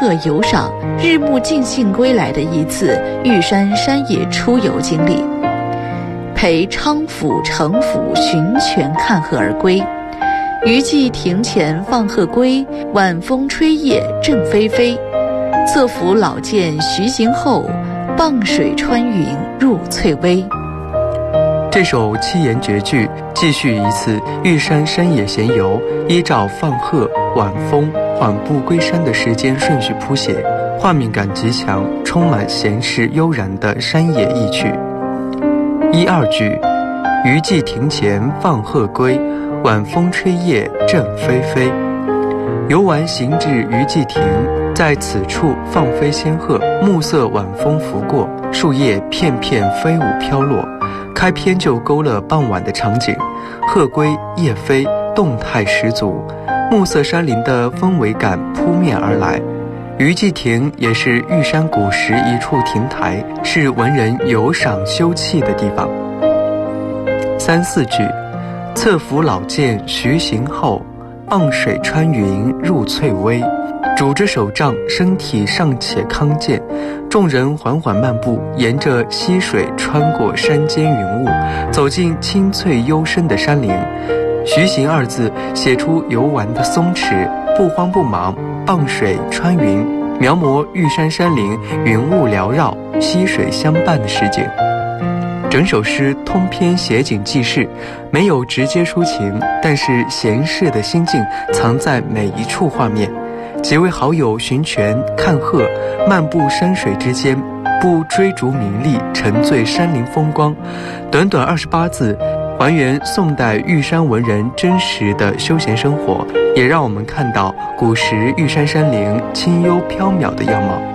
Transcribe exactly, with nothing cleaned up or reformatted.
客游赏日暮尽兴归来的一次玉山山野出游经历。陪昌府城府寻泉看鹤而归，余既庭前放鹤归，晚风吹叶正霏霏。侧府老见徐行后，傍水穿云入翠微。 这首七言绝句继续一次玉山山野闲游，依照放鹤、晚风、缓步归山的时间顺序谱写，画面感极强，充满闲适悠然的山野意趣。一二句，余既庭前放鹤归，晚风吹叶正霏霏。游玩行至余既庭，在此处放飞仙鹤，暮色晚风拂过，树叶片片飞舞飘落，开篇就勾勒傍晚的场景，鹤归叶飞，动态十足，暮色山林的氛围感扑面而来。余既庭也是玉山古时一处亭台，是文人游赏休憩的地方。三四句，侧府老见徐行后，傍水穿云入翠微。拄着手杖，身体尚且康健，众人缓缓漫步，沿着溪水穿过山间云雾，走进青翠幽深的山林。徐行二字写出游玩的松弛，不慌不忙，傍水穿云，描摹玉山山林云雾缭绕，溪水相伴的实景。整首诗通篇写景记事，没有直接抒情，但是闲适的心境藏在每一处画面。几位好友寻泉看鹤，漫步山水之间，不追逐名利，沉醉山林风光。短短二十八字，还原宋代玉山文人真实的休闲生活，也让我们看到古时玉山山林清幽缥缈的样貌。